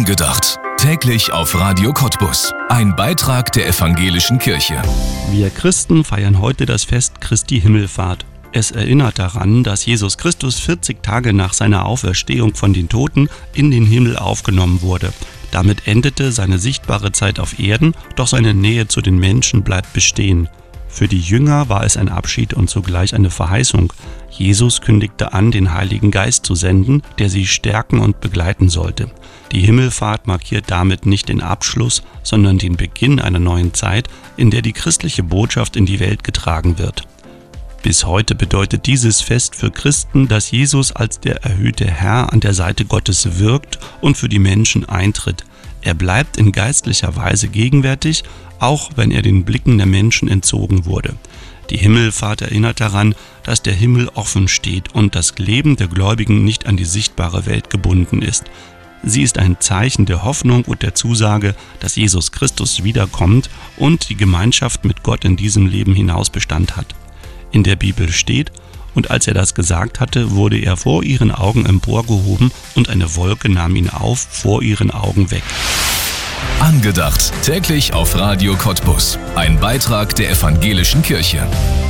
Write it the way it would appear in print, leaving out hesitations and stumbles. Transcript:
Angedacht. Täglich auf Radio Cottbus. Ein Beitrag der Evangelischen Kirche. Wir Christen feiern heute das Fest Christi Himmelfahrt. Es erinnert daran, dass Jesus Christus 40 Tage nach seiner Auferstehung von den Toten in den Himmel aufgenommen wurde. Damit endete seine sichtbare Zeit auf Erden, doch seine Nähe zu den Menschen bleibt bestehen. Für die Jünger war es ein Abschied und zugleich eine Verheißung. Jesus kündigte an, den Heiligen Geist zu senden, der sie stärken und begleiten sollte. Die Himmelfahrt markiert damit nicht den Abschluss, sondern den Beginn einer neuen Zeit, in der die christliche Botschaft in die Welt getragen wird. Bis heute bedeutet dieses Fest für Christen, dass Jesus als der erhöhte Herr an der Seite Gottes wirkt und für die Menschen eintritt. Er bleibt in geistlicher Weise gegenwärtig, auch wenn er den Blicken der Menschen entzogen wurde. Die Himmelfahrt erinnert daran, dass der Himmel offen steht und das Leben der Gläubigen nicht an die sichtbare Welt gebunden ist. Sie ist ein Zeichen der Hoffnung und der Zusage, dass Jesus Christus wiederkommt und die Gemeinschaft mit Gott in diesem Leben hinaus Bestand hat. In der Bibel steht: Und als er das gesagt hatte, wurde er vor ihren Augen emporgehoben und eine Wolke nahm ihn auf vor ihren Augen weg. Angedacht. Täglich auf Radio Cottbus. Ein Beitrag der Evangelischen Kirche.